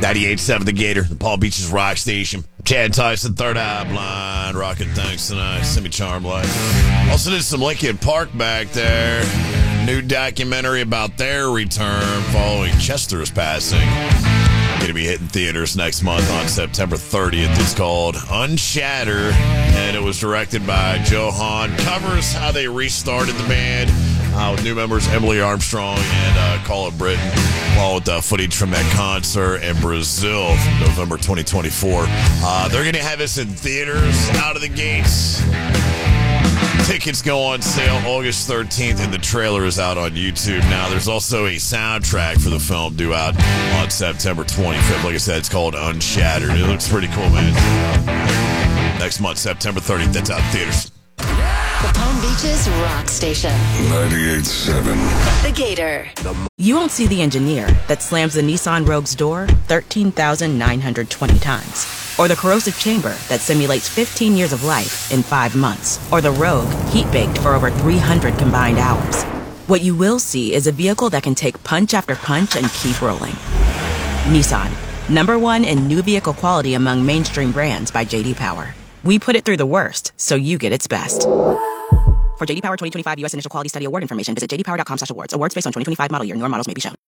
98.7 The Gator, the Palm Beaches Rock Station. Chad Tyson, Third Eye Blind, rocking thanks tonight. Semi-Charmed Life. Also did some Lincoln Park back there. New documentary about their return following Chester's passing. Going to be hitting theaters next month on September 30th. It's called Unshattered, and it was directed by Joe Hahn. Covers how they restarted the band with new members Emily Armstrong and Colin Britton, along with footage from that concert in Brazil from November 2024. They're going to have us in theaters out of the gates. Tickets go on sale August 13th, and the trailer is out on YouTube now. There's also a soundtrack for the film due out on September 25th. Like I said, it's called Unshattered. It looks pretty cool, man. Next month, September 30th, that's out in theaters. The Palm Beaches Rock Station. 98.7. The Gator. You won't see the engineer that slams the Nissan Rogue's door 13,920 times. Or the corrosive chamber that simulates 15 years of life in 5 months. Or the Rogue heat-baked for over 300 combined hours. What you will see is a vehicle that can take punch after punch and keep rolling. Nissan, #1 in new vehicle quality among mainstream brands by J.D. Power. We put it through the worst, so you get its best. For J.D. Power 2025 U.S. Initial Quality Study Award information, visit jdpower.com/awards. Awards based on 2025 model year. Newer models may be shown.